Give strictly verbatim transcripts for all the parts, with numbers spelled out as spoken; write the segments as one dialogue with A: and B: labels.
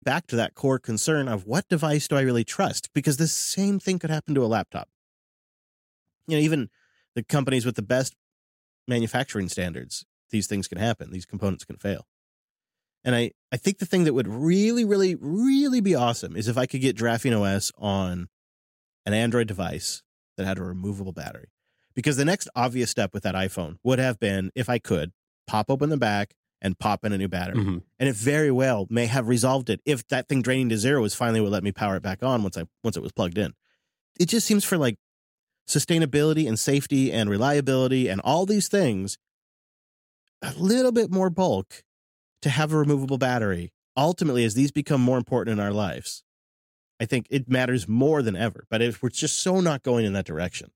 A: back to that core concern of what device do I really trust? Because the same thing could happen to a laptop. You know, even the companies with the best manufacturing standards, these things can happen. These components can fail. And I, I think the thing that would really, really, really be awesome is if I could get Graphene O S on an Android device that had a removable battery. Because the next obvious step with that iPhone would have been, if I could, pop open the back and pop in a new battery. Mm-hmm. And it very well may have resolved it if that thing draining to zero was finally what let me power it back on once I once it was plugged in. It just seems for like sustainability and safety and reliability and all these things, a little bit more bulk to have a removable battery. Ultimately, as these become more important in our lives, I think it matters more than ever. But if we're just so not going in that direction.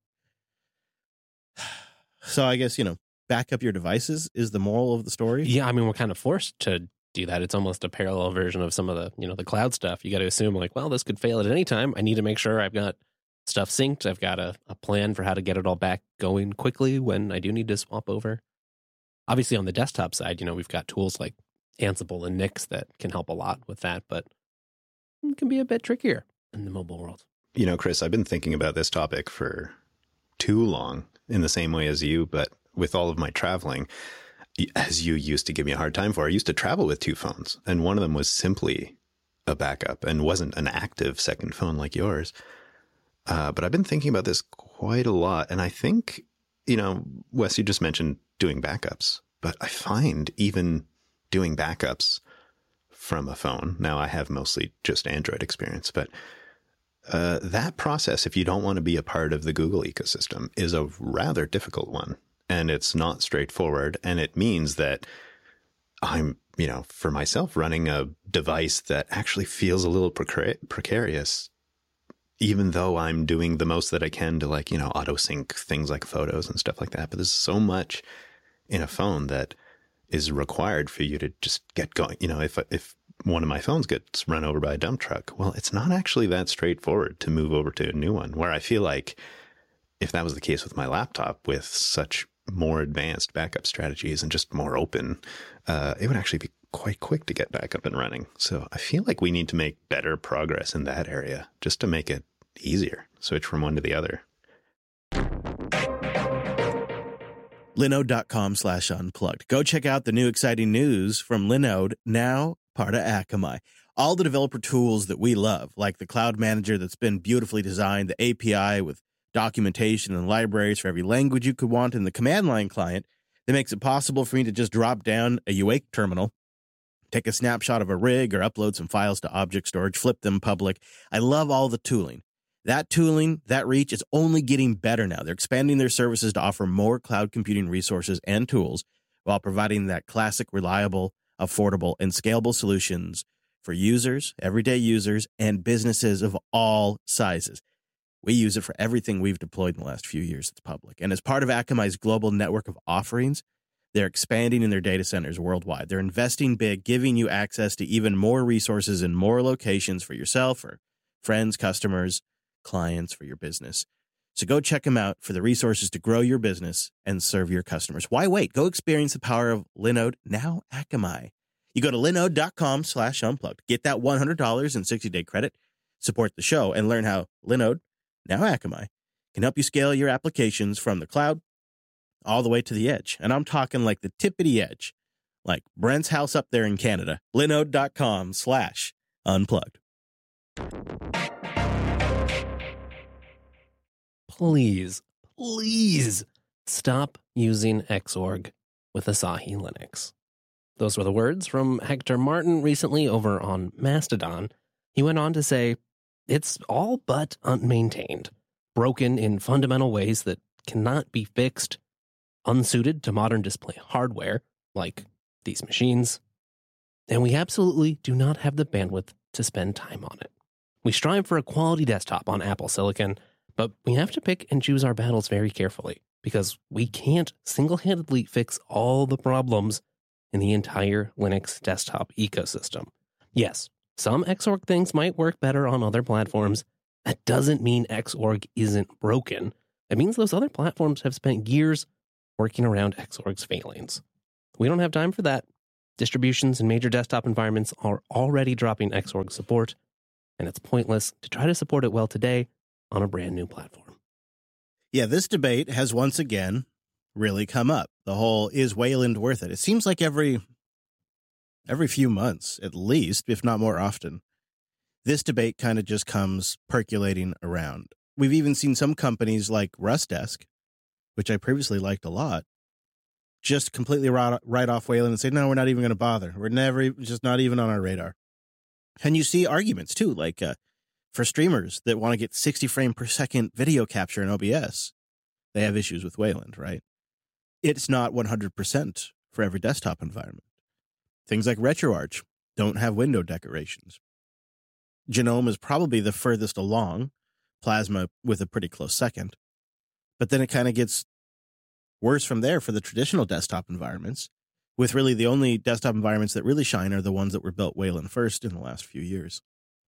A: So I guess, you know, back up your devices is the moral of the story.
B: Yeah, I mean, we're kind of forced to do that. It's almost a parallel version of some of the, you know, the cloud stuff. You got to assume like, well, this could fail at any time. I need to make sure I've got stuff synced. I've got a, a plan for how to get it all back going quickly when I do need to swap over. Obviously, on the desktop side, you know, we've got tools like Ansible and Nix that can help a lot with that, but it can be a bit trickier in the mobile world.
C: You know, Chris, I've been thinking about this topic for too long in the same way as you, but with all of my traveling, as you used to give me a hard time for, I used to travel with two phones, and one of them was simply a backup and wasn't an active second phone like yours. Uh, but I've been thinking about this quite a lot, and I think, you know, Wes, you just mentioned doing backups, but I find even doing backups from a phone, now I have mostly just Android experience, but uh, that process, if you don't want to be a part of the Google ecosystem, is a rather difficult one. And it's not straightforward. And it means that I'm, you know, for myself, running a device that actually feels a little precar- precarious, even though I'm doing the most that I can to, like, you know, auto sync things like photos and stuff like that. But there's so much in a phone that is required for you to just get going. You know, if, if one of my phones gets run over by a dump truck, well, it's not actually that straightforward to move over to a new one, where I feel like if that was the case with my laptop with such more advanced backup strategies and just more open, uh, it would actually be quite quick to get back up and running. So I feel like we need to make better progress in that area just to make it easier. Switch from one to the other.
A: Linode.com slash unplugged. Go check out the new exciting news from Linode, now part of Akamai. All the developer tools that we love, like the cloud manager that's been beautifully designed, the A P I with documentation and libraries for every language you could want, and the command line client that makes it possible for me to just drop down a Awake terminal, take a snapshot of a rig, or upload some files to object storage, flip them public. I love all the tooling. That tooling, that reach is only getting better now. They're expanding their services to offer more cloud computing resources and tools while providing that classic, reliable, affordable, and scalable solutions for users, everyday users, and businesses of all sizes. We use it for everything we've deployed in the last few years that's public. And as part of Akamai's global network of offerings, they're expanding in their data centers worldwide. They're investing big, giving you access to even more resources in more locations for yourself or friends, customers, clients, for your business. So go check them out for the resources to grow your business and serve your customers. Why wait? Go experience the power of Linode, now Akamai. You go to linode.com slash unplugged. Get that one hundred dollars in sixty-day credit, support the show, and learn how Linode, now Akamai, can help you scale your applications from the cloud all the way to the edge. And I'm talking like the tippity edge, like Brent's house up there in Canada. Linode.com slash unplugged.
B: Please, please stop using Xorg with Asahi Linux. Those were the words from Hector Martin recently over on Mastodon. He went on to say, it's all but unmaintained, broken in fundamental ways that cannot be fixed, unsuited to modern display hardware, like these machines, and we absolutely do not have the bandwidth to spend time on it. We strive for a quality desktop on Apple Silicon, but we have to pick and choose our battles very carefully, because we can't single-handedly fix all the problems in the entire Linux desktop ecosystem. Yes, some Xorg things might work better on other platforms. That doesn't mean Xorg isn't broken. It means those other platforms have spent years working around Xorg's failings. We don't have time for that. Distributions and major desktop environments are already dropping Xorg support, and it's pointless to try to support it well today on a brand new platform.
A: Yeah, this debate has once again really come up. The whole, is Wayland worth it? It seems like every every few months, at least, if not more often, this debate kind of just comes percolating around. We've even seen some companies like Rustdesk, which I previously liked a lot, just completely write, write off Wayland and say, no, we're not even going to bother. We're never, just not even on our radar. And you see arguments, too, like uh, for streamers that want to get sixty frame per second video capture in O B S, they have issues with Wayland, right? It's not one hundred percent for every desktop environment. Things like RetroArch don't have window decorations. Genome is probably the furthest along, Plasma with a pretty close second. But then it kind of gets worse from there for the traditional desktop environments, with really the only desktop environments that really shine are the ones that were built Wayland first in the last few years.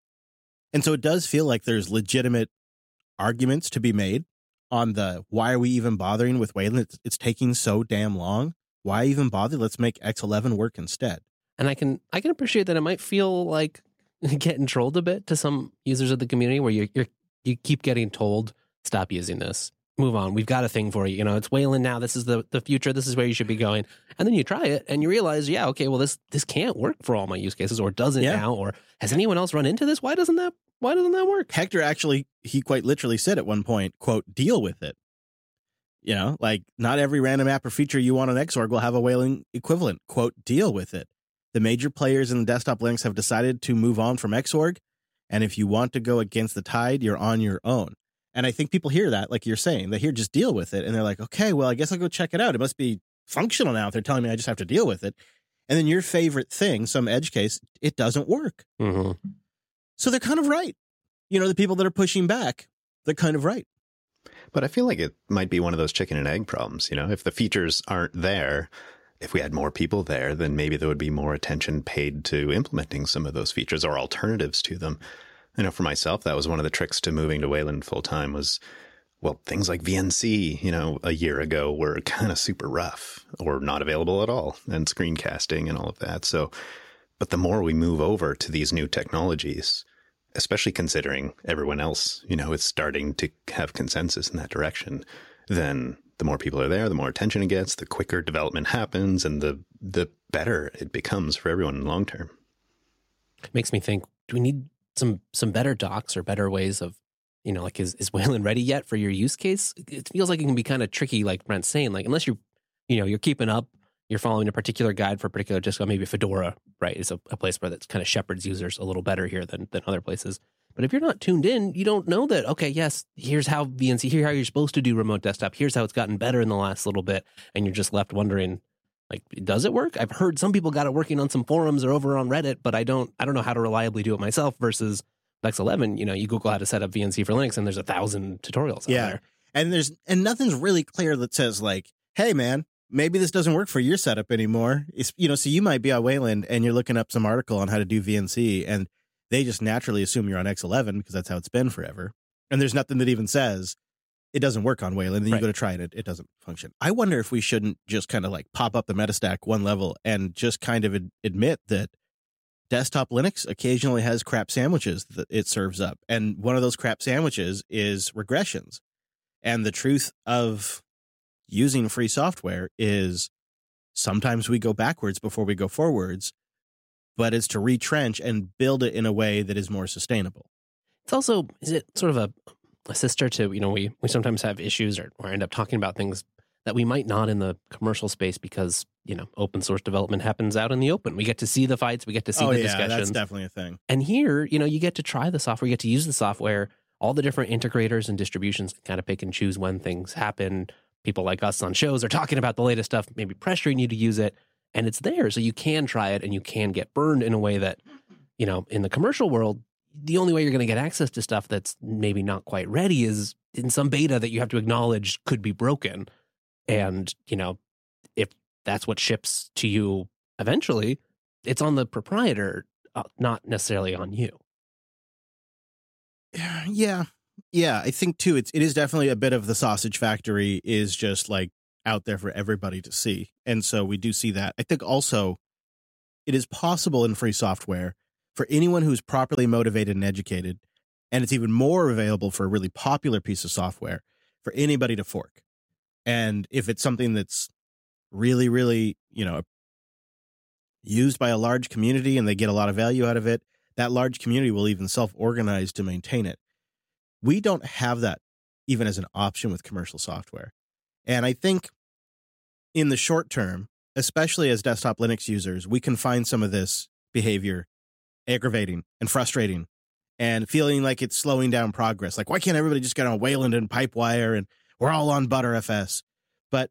A: And so it does feel like there's legitimate arguments to be made on the, why are we even bothering with Wayland? It's, it's taking so damn long. Why even bother? Let's make X eleven work instead.
B: And I can I can appreciate that it might feel like getting trolled a bit to some users of the community where you you're, you keep getting told, stop using this, move on. We've got a thing for you. You know, it's Wayland now. This is the, the future. This is where you should be going. And then you try it and you realize, yeah, okay, well, this this can't work for all my use cases, or doesn't
A: Yeah.
B: now, or has anyone else run into this? Why doesn't that why doesn't that work?
A: Hector actually, he quite literally said at one point, quote, deal with it. You know, like not every random app or feature you want on Xorg will have a Wayland equivalent. Quote, deal with it. The major players in the desktop Linux have decided to move on from Xorg. And if you want to go against the tide, you're on your own. And I think people hear that, like you're saying, they hear just deal with it. And they're like, okay, well, I guess I'll go check it out. It must be functional now if they're telling me I just have to deal with it. And then your favorite thing, some edge case, it doesn't work.
B: Mm-hmm.
A: So they're kind of right. You know, the people that are pushing back, they're kind of right.
C: But I feel like it might be one of those chicken and egg problems. You know, if the features aren't there, if we had more people there, then maybe there would be more attention paid to implementing some of those features or alternatives to them. You know, for myself, that was one of the tricks to moving to Wayland full time was, well, things like V N C, you know, a year ago were kind of super rough or not available at all, and screencasting and all of that. So, but the more we move over to these new technologies, especially considering everyone else, you know, is starting to have consensus in that direction, then the more people are there, the more attention it gets, the quicker development happens, and the the better it becomes for everyone in the long term.
B: It makes me think, do we need some some better docs or better ways of, you know, like, is, is Wayland ready yet for your use case? It feels like it can be kind of tricky, like Brent's saying, like, unless you're, you know, you're keeping up, you're following a particular guide for a particular disco, maybe Fedora, right, is a, a place where that's kind of shepherds users a little better here than, than other places. But if you're not tuned in, you don't know that, okay, yes, here's how V N C, here's how you're supposed to do remote desktop, here's how it's gotten better in the last little bit, and you're just left wondering, like, does it work? I've heard some people got it working on some forums or over on Reddit, but I don't I don't know how to reliably do it myself versus X eleven. You know, you Google how to set up V N C for Linux, and there's a thousand tutorials out
A: Yeah.
B: there.
A: And there's and nothing's really clear that says like, hey man, maybe this doesn't work for your setup anymore. It's, you know, so you might be on Wayland and you're looking up some article on how to do V N C, and they just naturally assume you're on X eleven because that's how it's been forever. And there's nothing that even says it doesn't work on Wayland. Then you
B: Right.
A: go to try it, it, it doesn't function. I wonder if we shouldn't just kind of like pop up the Metastack one level and just kind of ad- admit that desktop Linux occasionally has crap sandwiches that it serves up. And one of those crap sandwiches is regressions. And the truth of using free software is sometimes we go backwards before we go forwards, but it's to retrench and build it in a way that is more sustainable.
B: It's also, is it sort of a, a sister to, you know, we, we sometimes have issues or, or end up talking about things that we might not in the commercial space because, you know, open source development happens out in the open. We get to see the fights, we get to see
A: oh,
B: the
A: yeah,
B: discussions.
A: that's definitely a thing.
B: And here, you know, you get to try the software, you get to use the software. All the different integrators and distributions can kind of pick and choose when things happen. People like us on shows are talking about the latest stuff, maybe pressuring you to use it, and it's there. So you can try it and you can get burned in a way that, you know, in the commercial world, the only way you're going to get access to stuff that's maybe not quite ready is in some beta that you have to acknowledge could be broken. And, you know, if that's what ships to you eventually, it's on the proprietor, uh, not necessarily on you.
A: Yeah. Yeah. I think too, it's, it is definitely a bit of the sausage factory is just like out there for everybody to see. And so we do see that. I think also it is possible in free software for anyone who's properly motivated and educated, and it's even more available for a really popular piece of software, for anybody to fork. And if it's something that's really, really, you know, used by a large community and they get a lot of value out of it, that large community will even self-organize to maintain it. We don't have that even as an option with commercial software. And I think in the short term, especially as desktop Linux users, we can find some of this behavior aggravating and frustrating and feeling like it's slowing down progress. Like, why can't everybody just get on Wayland and Pipewire and we're all on Btrfs? But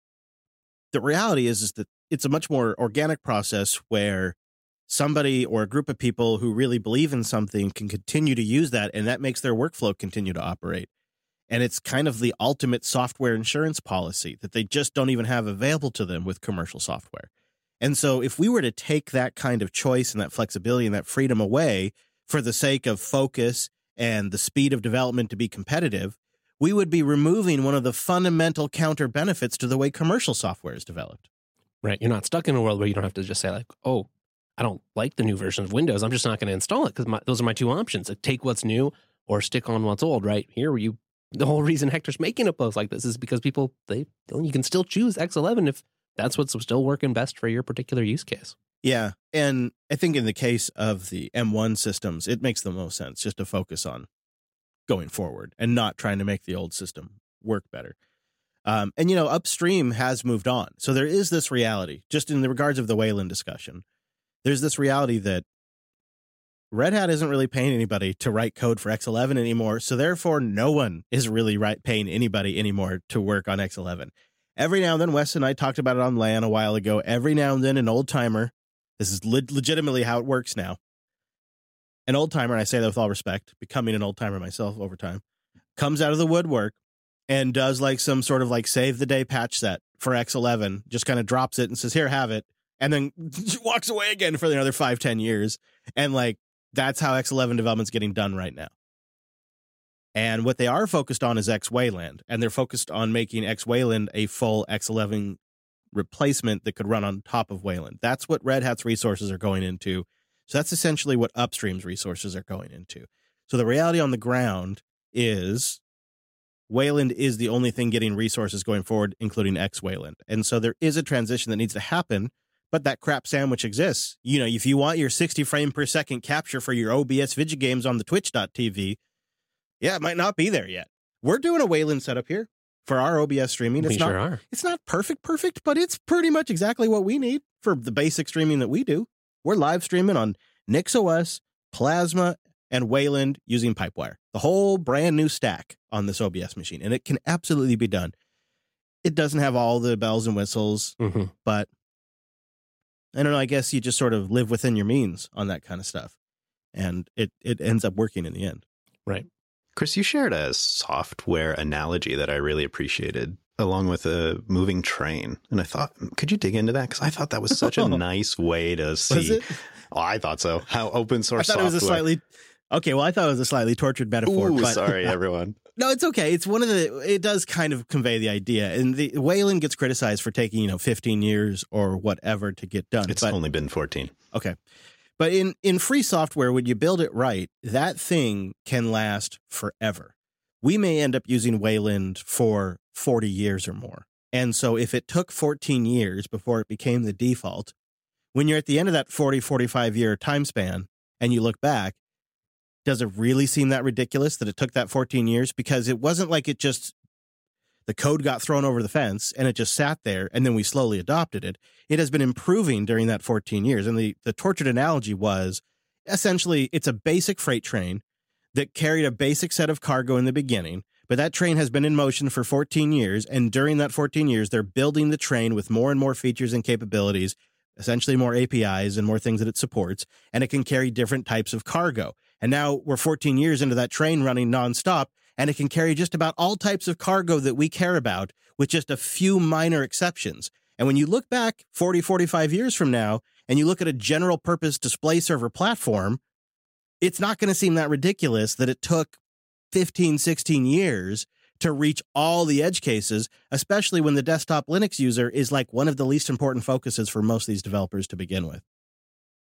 A: the reality is, is that it's a much more organic process where somebody or a group of people who really believe in something can continue to use that, and that makes their workflow continue to operate. And it's kind of the ultimate software insurance policy that they just don't even have available to them with commercial software. And so if we were to take that kind of choice and that flexibility and that freedom away for the sake of focus and the speed of development to be competitive, we would be removing one of the fundamental counter benefits to the way commercial software is developed.
B: Right. You're not stuck in a world where you don't have to just say like, oh, I don't like the new version of Windows. I'm just not going to install it because those are my two options. Like, take what's new or stick on what's old, right? Here, you the whole reason Hector's making a post like this is because people, they you can still choose X eleven if that's what's still working best for your particular use case.
A: Yeah. And I think in the case of the M one systems, it makes the most sense just to focus on going forward and not trying to make the old system work better. Um, and, you know, upstream has moved on. So there is this reality, just in the regards of the Wayland discussion, there's this reality that Red Hat isn't really paying anybody to write code for X eleven anymore. So therefore, no one is really right paying anybody anymore to work on X eleven. Every now and then, Wes and I talked about it on LAN a while ago. Every now and then, an old timer, this is le- legitimately how it works now. An old timer, and I say that with all respect, becoming an old timer myself over time, comes out of the woodwork and does like some sort of like save the day patch set for X eleven, just kind of drops it and says, here, have it. And then walks away again for another five, ten years. And like, that's how X eleven development's getting done right now. And what they are focused on is X Wayland, and they're focused on making X Wayland a full X eleven replacement that could run on top of Wayland. That's what Red Hat's resources are going into. So that's essentially what Upstream's resources are going into. So the reality on the ground is Wayland is the only thing getting resources going forward, including X Wayland. And so there is a transition that needs to happen, but that crap sandwich exists. You know, if you want your sixty frame per second capture for your O B S video games on the twitch dot t v, yeah, it might not be there yet. We're doing a Wayland setup here for our O B S streaming. It's
B: we
A: not,
B: sure are.
A: It's not perfect, perfect, but it's pretty much exactly what we need for the basic streaming that we do. We're live streaming on NixOS, Plasma, and Wayland using Pipewire. The whole brand new stack on this O B S machine, and it can absolutely be done. It doesn't have all the bells and whistles,
B: mm-hmm.
A: but I don't know, I guess you just sort of live within your means on that kind of stuff, and it, it ends up working in the end.
B: Right.
C: Chris, you shared a software analogy that I really appreciated, along with a moving train. And I thought, could you dig into that? Because I thought that was such a nice way to see.
A: Was it?
C: Oh, I thought so. How open source
A: I thought
C: software.
A: it was a slightly, okay, well, I thought it was a slightly tortured metaphor.
C: Ooh,
A: but,
C: sorry, everyone.
A: No, it's okay. It's one of the, it does kind of convey the idea. And the Wayland gets criticized for taking, you know, fifteen years or whatever to get done.
C: It's
A: but,
C: only been fourteen.
A: Okay. But in, in free software, when you build it right, that thing can last forever. We may end up using Wayland for forty years or more. And so if it took fourteen years before it became the default, when you're at the end of that forty, forty-five year time span and you look back, does it really seem that ridiculous that it took that fourteen years? Because it wasn't like it just, the code got thrown over the fence and it just sat there and then we slowly adopted it. It has been improving during that fourteen years. And the, the tortured analogy was essentially it's a basic freight train that carried a basic set of cargo in the beginning, but that train has been in motion for fourteen years. And during that fourteen years, they're building the train with more and more features and capabilities, essentially more A P Is and more things that it supports, and it can carry different types of cargo. And now we're fourteen years into that train running nonstop, and it can carry just about all types of cargo that we care about with just a few minor exceptions. And when you look back forty, forty-five years from now, and you look at a general purpose display server platform, it's not going to seem that ridiculous that it took fifteen, sixteen years to reach all the edge cases, especially when the desktop Linux user is like one of the least important focuses for most of these developers to begin with.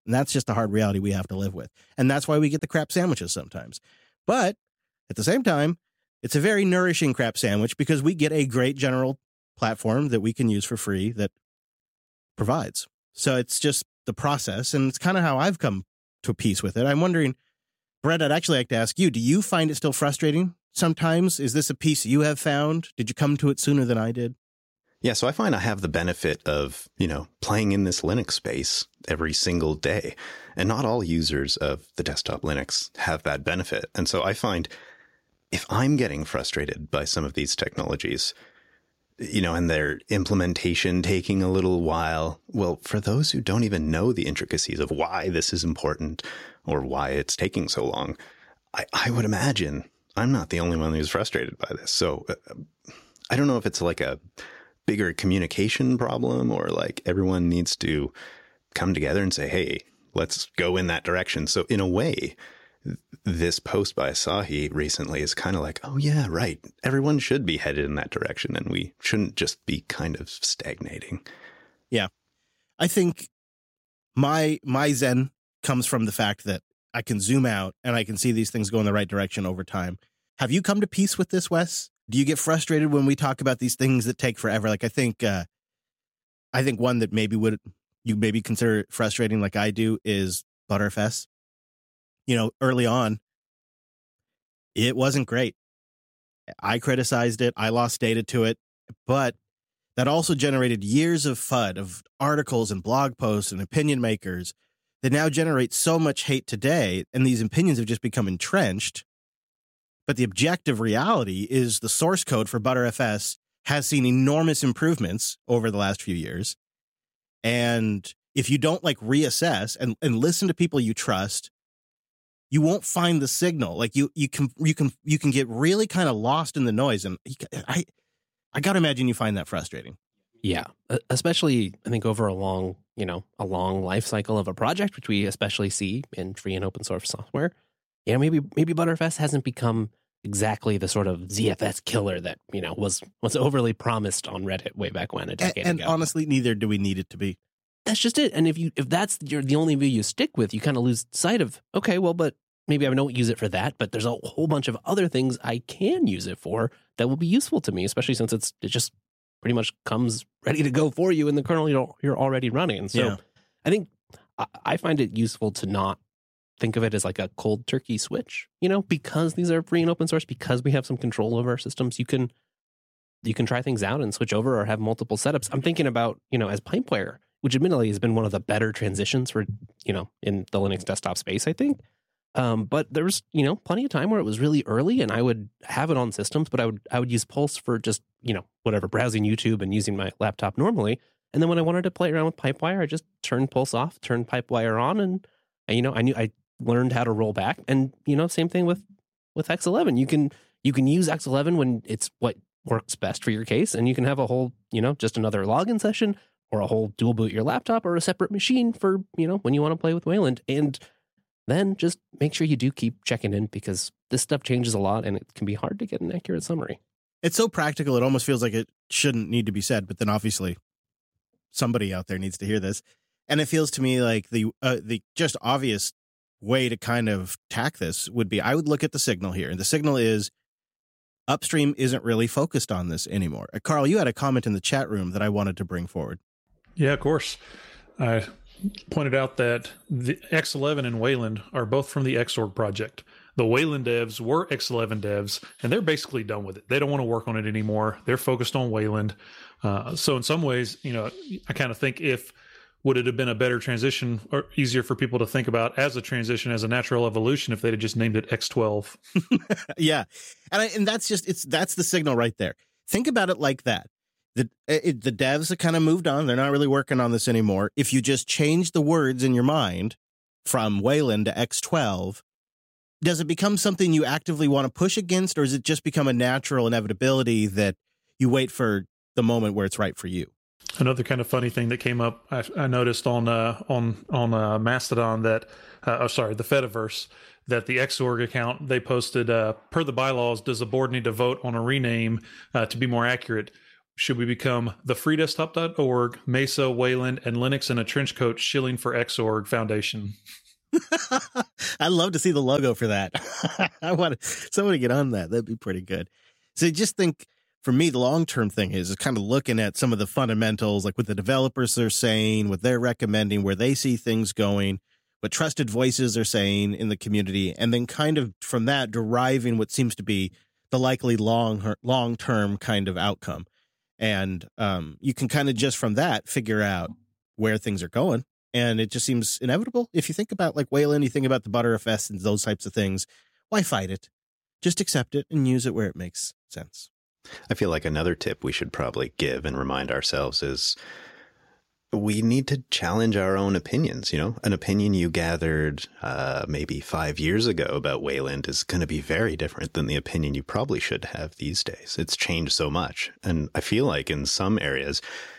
A: And that's just a hard reality we have to live with. And that's why we get the crap sandwiches sometimes. But at the same time, it's a very nourishing crap sandwich because we get a great general platform that we can use for free that provides. So it's just the process. And it's kind of how I've come to peace with it. I'm wondering, Brett, I'd actually like to ask you, do you find it still frustrating sometimes? Is this a piece you have found? Did you come to it sooner than I did?
C: Yeah, so I find I have the benefit of, you know, playing in this Linux space every single day. And not all users of the desktop Linux have that benefit. And so I find if I'm getting frustrated by some of these technologies, you know, and their implementation taking a little while, well, for those who don't even know the intricacies of why this is important or why it's taking so long, I, I would imagine I'm not the only one who's frustrated by this. So uh, I don't know if it's like a bigger communication problem or like everyone needs to come together and say, hey, let's go in that direction. So in a way, this post by Asahi recently is kind of like, oh yeah, right. Everyone should be headed in that direction and we shouldn't just be kind of stagnating.
A: Yeah. I think my, my zen comes from the fact that I can zoom out and I can see these things go in the right direction over time. Have you come to peace with this, Wes? Do you get frustrated when we talk about these things that take forever? Like, I think, uh, I think one that maybe would, you maybe consider frustrating like I do is Btrfs. You know, early on, it wasn't great. I criticized it. I lost data to it, but that also generated years of F U D, of articles and blog posts and opinion makers that now generate so much hate today. And these opinions have just become entrenched. But the objective reality is the source code for Btrfs has seen enormous improvements over the last few years. And if you don't like reassess and, and listen to people you trust, you won't find the signal. Like you, you can, you can, you can get really kind of lost in the noise. And I, I got to imagine you find that frustrating.
B: Yeah. Especially, I think over a long, you know, a long life cycle of a project, which we especially see in free and open source software. Yeah, maybe maybe Btrfs hasn't become exactly the sort of Z F S killer that, you know, was was overly promised on Reddit way back when, a decade
A: and,
B: ago.
A: And honestly, neither do we need it to be.
B: That's just it. And if you if that's your the only view you stick with, you kind of lose sight of, okay, well, but maybe I don't use it for that, but there's a whole bunch of other things I can use it for that will be useful to me, especially since it's it just pretty much comes ready to go for you in the kernel you're, you're already running. So yeah. I think I, I find it useful to not think of it as like a cold turkey switch, you know, because these are free and open source, because we have some control over our systems, you can you can try things out and switch over or have multiple setups. I'm thinking about, you know, as Pipewire, which admittedly has been one of the better transitions for, you know, in the Linux desktop space, I think. Um, but there was, you know, plenty of time where it was really early and I would have it on systems, but I would I would use Pulse for just, you know, whatever, browsing YouTube and using my laptop normally. And then when I wanted to play around with Pipewire, I just turned Pulse off, turned Pipewire on, and, and you know, I knew I learned how to roll back. And, you know, same thing with, with X eleven. You can you can use X eleven when it's what works best for your case, and you can have a whole, you know, just another login session or a whole dual boot your laptop or a separate machine for, you know, when you want to play with Wayland. And then just make sure you do keep checking in, because this stuff changes a lot and it can be hard to get an accurate summary.
A: It's so practical, it almost feels like it shouldn't need to be said, but then obviously somebody out there needs to hear this. And it feels to me like the uh, the just obvious way to kind of tack this would be, I would look at the signal here. And the signal is upstream isn't really focused on this anymore. Uh, Carl, you had a comment in the chat room that I wanted to bring forward.
D: Yeah, of course. I pointed out that the X eleven and Wayland are both from the Xorg project. The Wayland devs were X eleven devs, and they're basically done with it. They don't want to work on it anymore. They're focused on Wayland. Uh, so in some ways, you know, I kind of think if would it have been a better transition or easier for people to think about as a transition, as a natural evolution, if they'd have just named it X twelve?
A: Yeah. And I, and that's just, it's, that's the signal right there. Think about it like that. The, it, the devs have kind of moved on. They're not really working on this anymore. If you just change the words in your mind from Wayland to X twelve, does it become something you actively want to push against, or does it just become a natural inevitability that you wait for the moment where it's right for you?
D: Another kind of funny thing that came up, I, I noticed on uh, on on uh, Mastodon that, uh, oh sorry, the Fediverse, that the Xorg account, they posted, uh, per the bylaws, does the board need to vote on a rename uh, to be more accurate? Should we become the free desktop dot org, Mesa, Wayland, and Linux in a trench coat shilling for Xorg Foundation?
A: I'd love to see the logo for that. I want somebody to get on that. That'd be pretty good. So just think, for me, the long-term thing is, is kind of looking at some of the fundamentals, like what the developers are saying, what they're recommending, where they see things going, what trusted voices are saying in the community, and then kind of from that deriving what seems to be the likely long long-term kind of outcome. And um, you can kind of just from that figure out where things are going. And it just seems inevitable. If you think about like Wayland, you think about the Btrfs and those types of things, why fight it? Just accept it and use it where it makes sense.
C: I feel like another tip we should probably give and remind ourselves is we need to challenge our own opinions. You know, an opinion you gathered uh, maybe five years ago about Wayland is going to be very different than the opinion you probably should have these days. It's changed so much. And I feel like in some areas,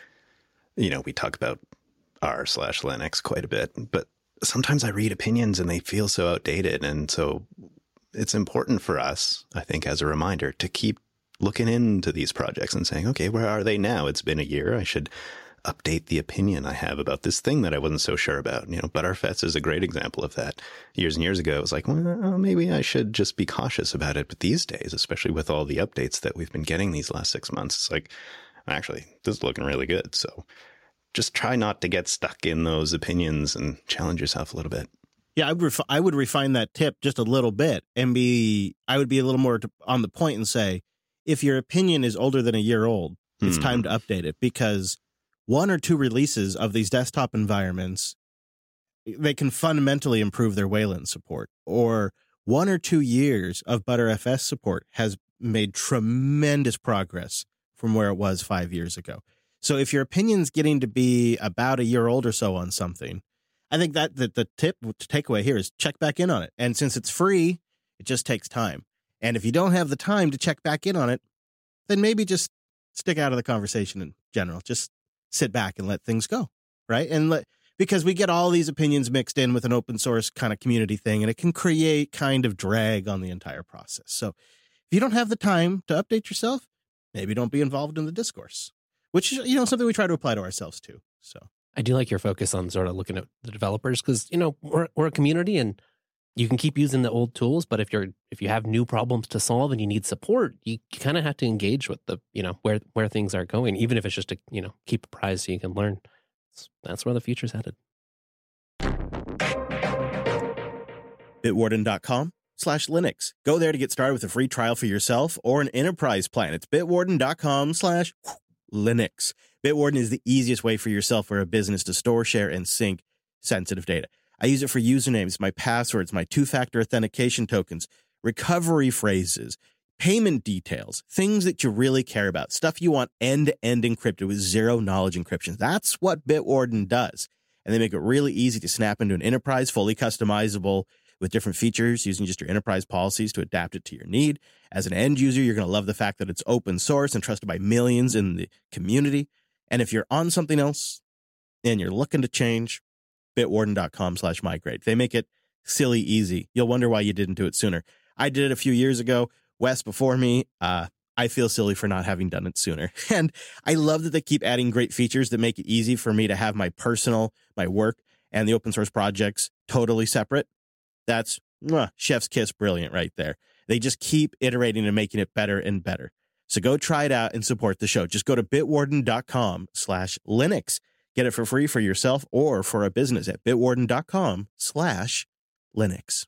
C: you know, we talk about r slash Linux quite a bit, but sometimes I read opinions and they feel so outdated. And so it's important for us, I think, as a reminder to keep looking into these projects and saying, okay, where are they now? It's been a year. I should update the opinion I have about this thing that I wasn't so sure about. You know, Btrfs is a great example of that. Years and years ago, it was like, well, maybe I should just be cautious about it. But these days, especially with all the updates that we've been getting these last six months, it's like, actually, this is looking really good. So just try not to get stuck in those opinions and challenge yourself a little bit.
A: Yeah, I would, ref- I would refine that tip just a little bit and be, I would be a little more to, on the point and say, if your opinion is older than a year old, it's mm. time to update it, because one or two releases of these desktop environments, they can fundamentally improve their Wayland support, or one or two years of Btrfs support has made tremendous progress from where it was five years ago. So if your opinion's getting to be about a year old or so on something, I think that the, the tip to take away here is check back in on it. And since it's free, it just takes time. And if you don't have the time to check back in on it, then maybe just stick out of the conversation in general. Just sit back and let things go, right? And let, because we get all these opinions mixed in with an open source kind of community thing, and it can create kind of drag on the entire process. So if you don't have the time to update yourself, maybe don't be involved in the discourse, which is, you know, something we try to apply to ourselves too. So
B: I do like your focus on sort of looking at the developers, because, you know, we're, we're a community and you can keep using the old tools, but if you're if you have new problems to solve and you need support, you, you kind of have to engage with the, you know, where where things are going, even if it's just to, you know, keep apprised so you can learn. That's where the future's headed.
A: Bitwarden.com slash Linux. Go there to get started with a free trial for yourself or an enterprise plan. It's bitwarden.com slash Linux. Bitwarden is the easiest way for yourself or a business to store, share, and sync sensitive data. I use it for usernames, my passwords, my two-factor authentication tokens, recovery phrases, payment details, things that you really care about, stuff you want end-to-end encrypted with zero-knowledge encryption. That's what Bitwarden does. And they make it really easy to snap into an enterprise, fully customizable with different features using just your enterprise policies to adapt it to your need. As an end user, you're going to love the fact that it's open source and trusted by millions in the community. And if you're on something else and you're looking to change, bitwarden.com slash migrate. They make it silly easy. You'll wonder why you didn't do it sooner. I did it a few years ago. Wes before me. Uh, I feel silly for not having done it sooner. And I love that they keep adding great features that make it easy for me to have my personal, my work, and the open source projects totally separate. That's mwah, chef's kiss brilliant right there. They just keep iterating and making it better and better. So go try it out and support the show. Just go to bitwarden.com slash Linux. Get it for free for yourself or for a business at bitwarden.com slash Linux.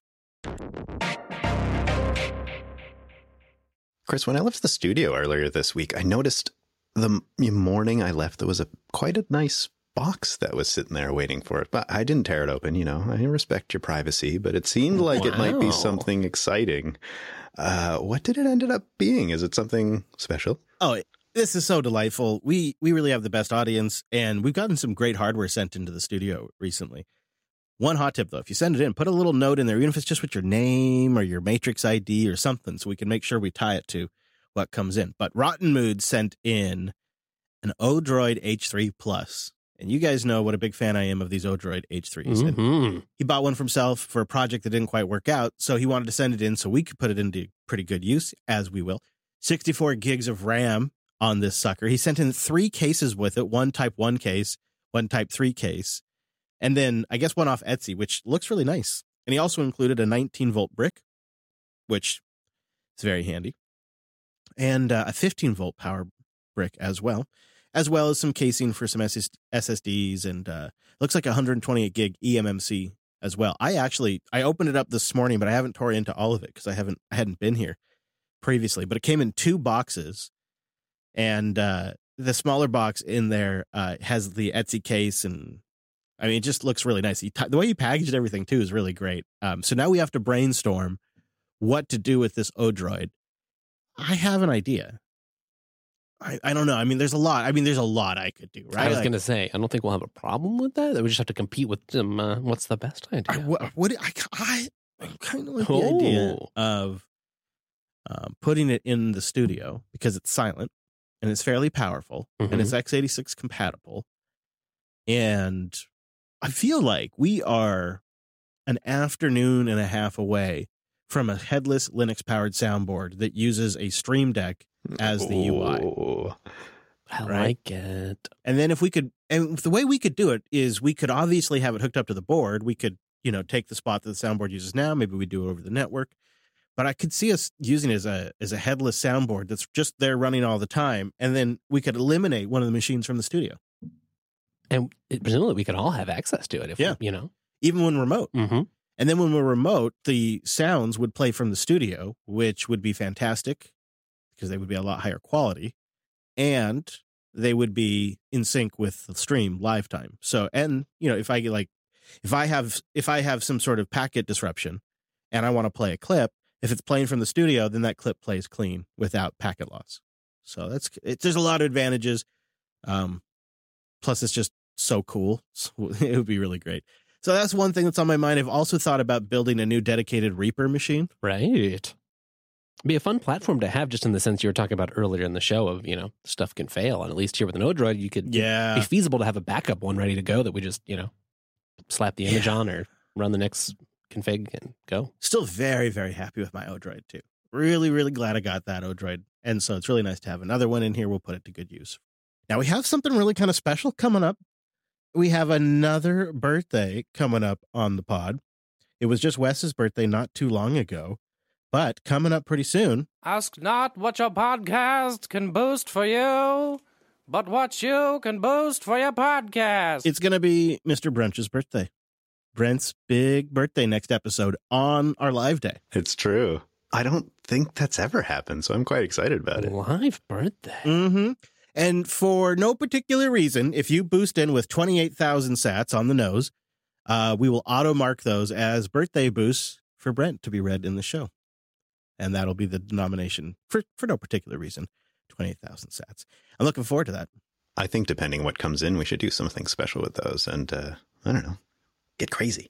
C: Chris, when I left the studio earlier this week, I noticed the morning I left, there was a quite a nice box that was sitting there waiting for it. But I didn't tear it open, you know. I respect your privacy, but it seemed like wow. it might be something exciting. Uh, what did it ended up being? Is it something special?
A: Oh, this is so delightful. We we really have the best audience, and we've gotten some great hardware sent into the studio recently. One hot tip, though, if you send it in, put a little note in there, even if it's just with your name or your Matrix I D or something, so we can make sure we tie it to what comes in. But Rotten Mood sent in an Odroid H three Plus, and you guys know what a big fan I am of these Odroid H threes.
B: Mm-hmm.
A: He bought one for himself for a project that didn't quite work out, so he wanted to send it in so we could put it into pretty good use, as we will. sixty-four gigs of RAM, on this sucker. He sent in three cases with it, one type one case, one type three case, and then I guess one off Etsy, which looks really nice. And he also included a nineteen volt brick, which is very handy, and uh, a fifteen volt power brick as well, as well as some casing for some S S Ds, and uh, looks like a one hundred twenty-eight gig E M M C as well. I actually, I opened it up this morning, but I haven't tore into all of it because I haven't, I hadn't been here previously, but it came in two boxes, and uh, the smaller box in there uh, has the Etsy case, and I mean, it just looks really nice. He, the way he packaged everything too is really great. Um, so now we have to brainstorm what to do with this Odroid. I have an idea. I, I don't know. I mean, there's a lot. I mean, there's a lot I could do, right?
B: I was
A: Like,
B: going to say, I don't think we'll have a problem with that. We just have to compete with them. Uh, what's the best idea?
A: I, what, what I, I, I kind of like the idea
B: Oh.
A: of um, putting it in the studio because it's silent and it's fairly powerful
B: Mhm.
A: and it's x eighty-six compatible. And I feel like we are an afternoon and a half away from a headless Linux powered soundboard that uses a Stream Deck as the U I.
C: Oh.
B: I
A: right?
B: like it.
A: And then if we could, and the way we could do it is we could obviously have it hooked up to the board. We could, you know, take the spot that the soundboard uses now. Maybe we do it over the network. But I could see us using it as a as a headless soundboard that's just there running all the time. And then we could eliminate one of the machines from the studio,
B: And it, presumably we could all have access to it if
A: Yeah.
B: we, you know.
A: even when remote.
B: Mm-hmm.
A: And then when we're remote, the sounds would play from the studio, which would be fantastic because they would be a lot higher quality. And they would be in sync with the stream live time. So, and you know, if I get like, if I have, if I have some sort of packet disruption and I want to play a clip, if it's playing from the studio, then that clip plays clean without packet loss. So that's, it, there's a lot of advantages. Um, plus it's just so cool. So it would be really great. So that's one thing that's on my mind. I've also thought about building a new dedicated Reaper machine.
B: Right. Be a fun platform to have, just in the sense you were talking about earlier in the show of, you know, stuff can fail. And at least here with an Odroid, you could
A: Yeah.
B: be feasible to have a backup one ready to go that we just, you know, slap the image
A: Yeah.
B: on or run the next config and go.
A: Still very, very happy with my Odroid too. Really, really glad I got that Odroid. And so it's really nice to have another one in here. We'll put it to good use. Now we have something really kind of special coming up. We have another birthday coming up on the pod. It was just Wes's birthday not too long ago, but coming up pretty soon.
E: Ask not what your podcast can boost for you, but what you can boost for your podcast.
A: It's going to be Mister Brunch's birthday. Brent's big birthday next episode on our live day.
C: It's true. I don't think that's ever happened, so I'm quite excited about it.
B: Live birthday.
A: Mm-hmm. And for no particular reason, if you boost in with twenty-eight thousand sats on the nose, uh, we will auto mark those as birthday boosts for Brent to be read in the show. And that'll be the denomination for, for no particular reason, twenty-eight thousand sats. I'm looking forward to that.
C: I think depending what comes in, we should do something special with those and, uh, I don't know, get crazy.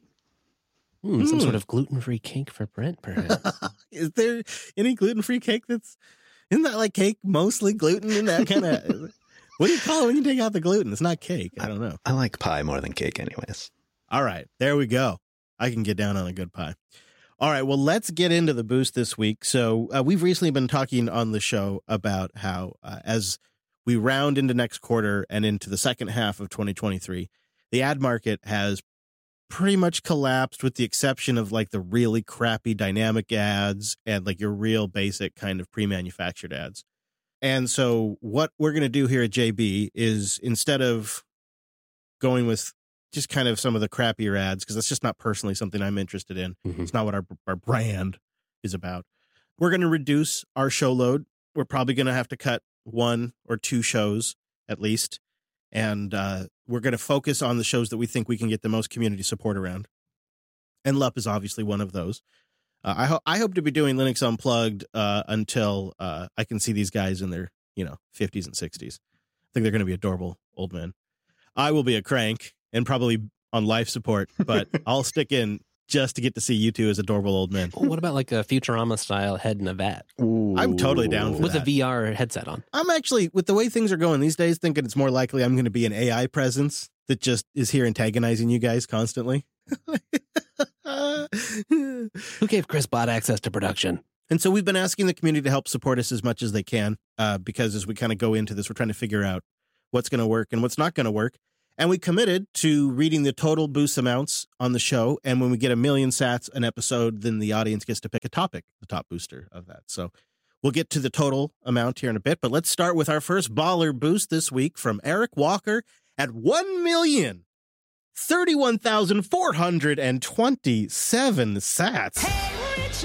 B: Hmm, some
A: Hmm.
B: sort of gluten-free cake for Brent, perhaps.
A: Is there any gluten-free cake that's, isn't that like cake mostly gluten in that kind of, what do you call it when you take out the gluten? It's not cake. I don't know.
C: I like pie more than cake anyways.
A: All right, there we go. I can get down on a good pie. All right, well, let's get into the boost this week. So uh, we've recently been talking on the show about how uh, as we round into next quarter and into the second half of twenty twenty-three, the ad market has pretty much collapsed with the exception of like the really crappy dynamic ads and like your real basic kind of pre-manufactured ads. And so what we're going to do here at J B is instead of going with just kind of some of the crappier ads, because that's just not personally something I'm interested in.
B: Mhm.
A: It's not what our our brand is about. We're going to reduce our show load. We're probably going to have to cut one or two shows at least. And uh, we're going to focus on the shows that we think we can get the most community support around. And L U P is obviously one of those. Uh, I, ho- I hope to be doing Linux Unplugged uh, until uh, I can see these guys in their, you know, fifties and sixties. I think they're going to be adorable old men. I will be a crank and probably on life support, but I'll stick in just to get to see you two as adorable old men.
B: Well, what about like a Futurama-style head in a vat
A: I'm totally down for
B: with a
A: that.
B: V R headset on?
A: I'm actually, with the way things are going these days, thinking it's more likely I'm going to be an A I presence that just is here antagonizing you guys constantly.
B: Who gave Chris Bot access to production?
A: And so we've been asking the community to help support us as much as they can, uh, because as we kind of go into this, we're trying to figure out what's going to work and what's not going to work. And we committed to reading the total boost amounts on the show. And when we get a million sats an episode, then the audience gets to pick a topic, the top booster of that. So we'll get to the total amount here in a bit. But let's start with our first baller boost this week from Eric Walker at one million thirty-one thousand four hundred twenty-seven sats.
F: Hey, Rich